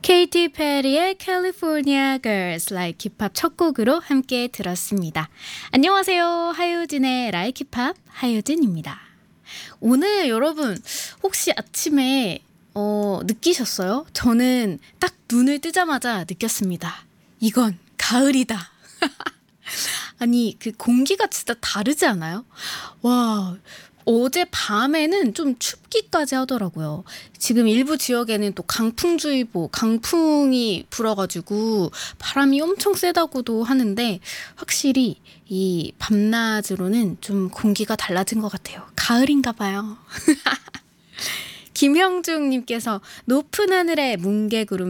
케이티 페리의 California Girls 라이크 힙합 첫 곡으로 함께 들었습니다. 안녕하세요. 하효진의 라이크 힙합 하효진입니다. 오늘 여러분 혹시 아침에 느끼셨어요? 저는 딱 눈을 뜨자마자 느꼈습니다. 이건 가을이다. 아니 그 공기가 진짜 다르지 않아요? 와, 어제 밤에는 좀 춥기까지 하더라고요. 지금 일부 지역에는 또 강풍주의보, 강풍이 불어가지고 바람이 엄청 세다고도 하는데 확실히 이 밤낮으로는 좀 공기가 달라진 것 같아요. 가을인가 봐요. 김형중님께서 높은 하늘에 뭉게구름